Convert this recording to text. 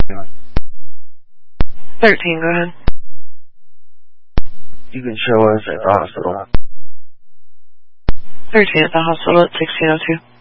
13, go ahead. You can show us at the hospital. 13 at the hospital at 1602.